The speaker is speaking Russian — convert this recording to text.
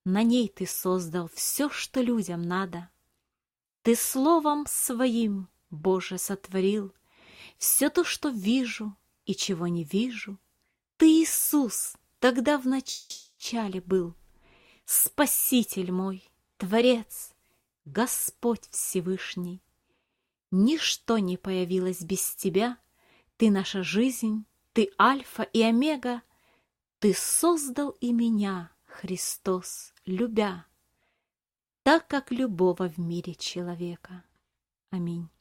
На ней ты создал все, что людям надо. Ты словом своим, Боже, сотворил все то, что вижу и чего не вижу. Ты, Иисус, тогда в начале был, Спаситель мой, Творец, Господь Всевышний. Ничто не появилось без Тебя, Ты наша жизнь, Ты Альфа и Омега, Ты создал и меня, Христос, любя, так как любого в мире человека. Аминь.